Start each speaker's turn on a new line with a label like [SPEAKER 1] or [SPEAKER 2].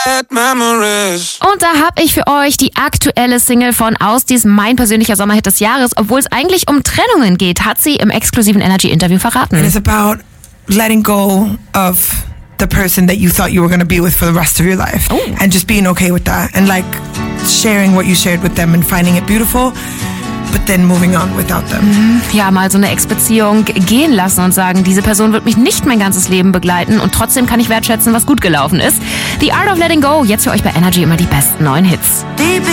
[SPEAKER 1] bad memories.
[SPEAKER 2] Und da habe ich für euch die aktuelle Single von Austis, mein persönlicher Sommerhit des Jahres. Obwohl es eigentlich um Trennungen geht, hat sie im exklusiven Energy-Interview verraten.
[SPEAKER 3] It's about letting go of the person that you thought you were going to be with for the rest of your life. And just being okay with that. And like sharing what you shared with them and finding it beautiful, but then moving on without them.
[SPEAKER 2] Ja, mal so eine Ex-Beziehung gehen lassen und sagen, diese Person wird mich nicht mein ganzes Leben begleiten und trotzdem kann ich wertschätzen, was gut gelaufen ist. The Art of Letting Go, jetzt für euch bei Energy immer die besten neuen Hits.
[SPEAKER 1] Deep